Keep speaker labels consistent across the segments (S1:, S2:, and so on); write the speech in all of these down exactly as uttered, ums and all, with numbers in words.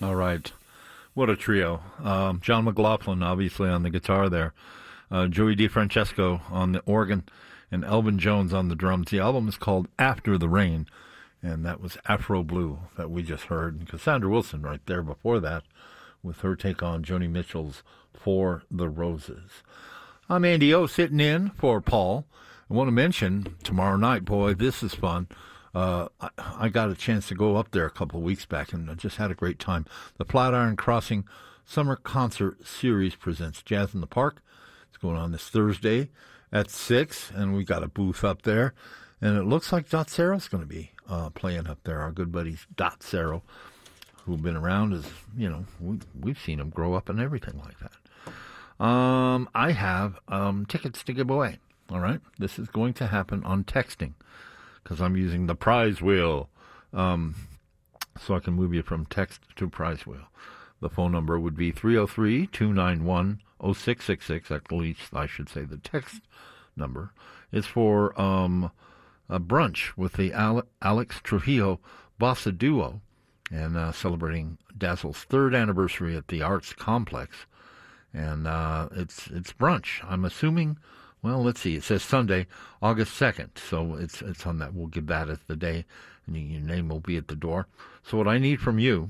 S1: All right. What a trio. Um, John McLaughlin, obviously, on the guitar there. Uh, Joey DeFrancesco on the organ. And Elvin Jones on the drums. The album is called After the Rain. And that was Afro Blue that we just heard. And Cassandra Wilson right there before that with her take on Joni Mitchell's For the Roses. I'm Andy O sitting in for Paul. I want to mention tomorrow night, boy, this is fun. Uh, I, I got a chance to go up there a couple of weeks back, and I just had a great time. The Flatiron Crossing Summer Concert Series presents Jazz in the Park. It's going on this Thursday at six, and we got a booth up there. And it looks like Dot Serro's going to be uh, playing up there. Our good buddies Dot Serro, who've been around, as you know, we, we've seen him grow up and everything like that. Um, I have um, tickets to give away. All right, this is going to happen on texting because I'm using the prize wheel, um, so I can move you from text to prize wheel. The phone number would be three oh three, two nine one, oh six six six. At least I should say the text number. It's for um, a brunch with the Alex Trujillo Bossa Duo, and uh, celebrating Dazzle's third anniversary at the Arts Complex. And uh, it's it's brunch. I'm assuming, well, let's see. It says Sunday, August second. So it's it's on that. We'll give that as the day, and your name will be at the door. So what I need from you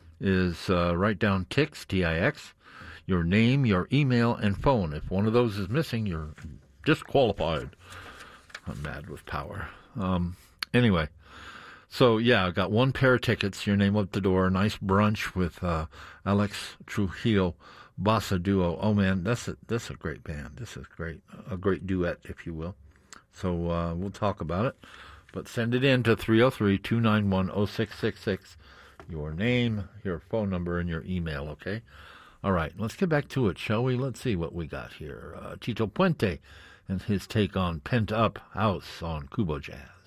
S1: is uh, write down Tix, T I X, your name, your email, and phone. If one of those is missing, you're disqualified. I'm mad with power. Um, anyway, so yeah, I got one pair of tickets, your name up the door, a nice brunch with uh, Alex Trujillo Bossa Duo. Oh man, that's a that's a great band. This is great, a great duet, if you will. So uh, we'll talk about it, but send it in to three oh three, two nine one, oh six six six. Your name, your phone number, and your email. Okay. All right, let's get back to it, shall we? Let's see what we got here. Uh, Tito Puente and his take on Pent Up House on Kubo Jazz.